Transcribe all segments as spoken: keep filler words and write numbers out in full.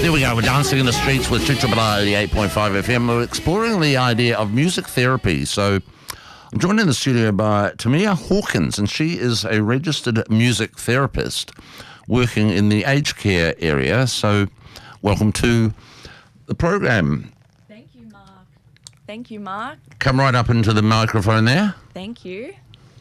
Here we go. We're dancing in the streets with two I eighty-eight point five F M. We're exploring the idea of music therapy. So I'm joined in the studio by Tamia Hawkins, and she is a registered music therapist working in the aged care area. So welcome to the program. Thank you, Mark. Thank you, Mark. Come right up into the microphone there. Thank you.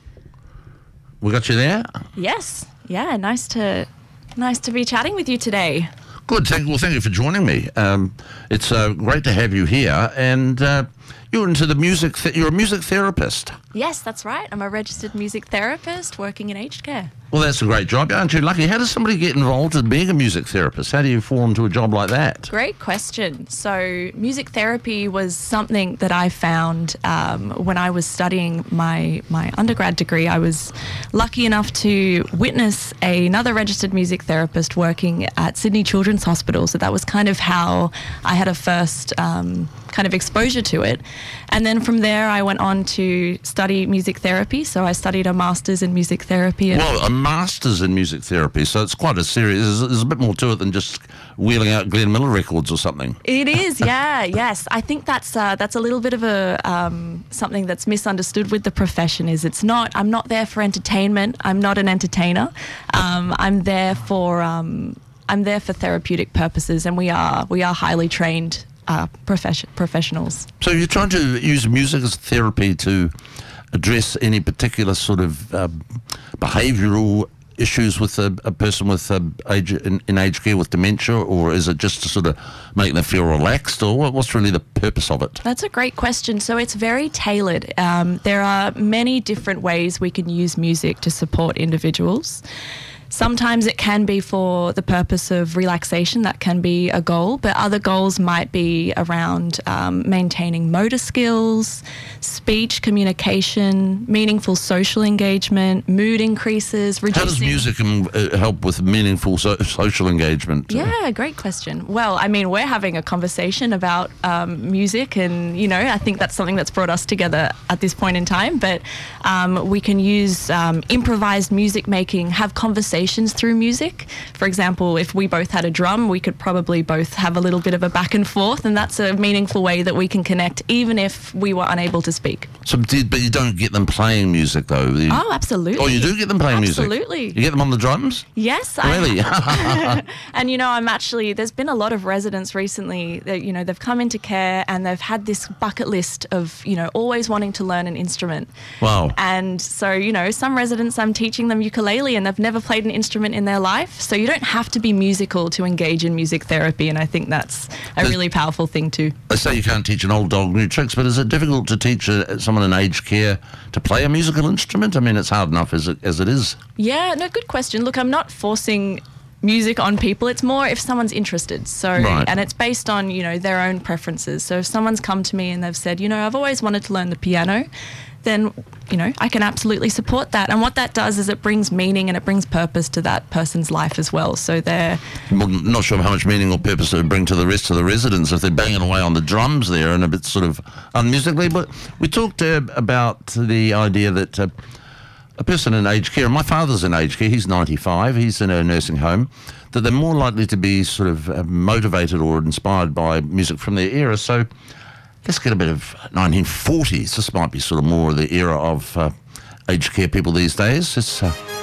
We got you there? Yes. Yeah, nice to nice to be chatting with you today. Good. Thank, well, thank you for joining me. Um, it's uh, great to have you here. And uh, you're into the music. Th- you're a music therapist. Yes, that's right. I'm a registered music therapist working in aged care. Well, that's a great job. Aren't you lucky? How does somebody get involved in being a music therapist? How do you fall into a job like that? Great question. So music therapy was something that I found um, when I was studying my, my undergrad degree. I was lucky enough to witness another registered music therapist working at Sydney Children's Hospital. So that was kind of how I had a first um, kind of exposure to it. And then from there, I went on to study music therapy. So I studied a master's in music therapy. Well, a master's in music therapy, so it's quite a serious, there's, there's a bit more to it than just wheeling out Glenn Miller records or something. It is, yeah, yes. I think that's uh, that's a little bit of a um, something that's misunderstood with the profession. Is it's not. I'm not there for entertainment. I'm not an entertainer. Um, I'm there for um, I'm there for therapeutic purposes, and we are we are highly trained uh, profession professionals. So you're trying to use music as therapy to address any particular sort of uh, behavioural issues with a, a person with uh, age in, in aged care with dementia, or is it just to sort of make them feel relaxed, or what, what's really the purpose of it? That's a great question. So it's very tailored. Um, there are many different ways we can use music to support individuals. Sometimes it can be for the purpose of relaxation, that can be a goal, but other goals might be around um, maintaining motor skills, speech, communication, meaningful social engagement, mood increases, reducing... How does music um, uh, help with meaningful so- social engagement? Yeah, great question. Well, I mean, we're having a conversation about um, music, and, you know, I think that's something that's brought us together at this point in time, but um, we can use um, improvised music making, have conversations through music. For example, if we both had a drum, we could probably both have a little bit of a back and forth, and that's a meaningful way that we can connect, even if we were unable to speak. So, but you don't get them playing music, though? You, oh, absolutely. Oh, you do get them playing absolutely. music? Absolutely. You get them on the drums? Yes. Really? I And, you know, I'm actually, there's been a lot of residents recently that, you know, they've come into care and they've had this bucket list of, you know, always wanting to learn an instrument. Wow. And so, you know, some residents, I'm teaching them ukulele and they've never played an instrument in their life. So you don't have to be musical to engage in music therapy, and I think that's a really powerful thing too. They say you can't teach an old dog new tricks, but is it difficult to teach uh, someone in aged care to play a musical instrument? I mean, it's hard enough as it, as it is. Yeah, no, good question. Look, I'm not forcing music on people. It's more if someone's interested. So, right. And it's based on, you know, their own preferences. So if someone's come to me and they've said, you know, I've always wanted to learn the piano, then, you know, I can absolutely support that. And what that does is it brings meaning and it brings purpose to that person's life as well. So they're... Well, not sure how much meaning or purpose it would bring to the rest of the residents if they're banging away on the drums there and a bit sort of unmusically. But we talked uh, about the idea that uh, a person in aged care, and my father's in aged care, he's ninety-five, he's in a nursing home, that they're more likely to be sort of uh, motivated or inspired by music from their era. So let's get a bit of nineteen forties. This might be sort of more of the era of uh, aged care people these days. It's uh,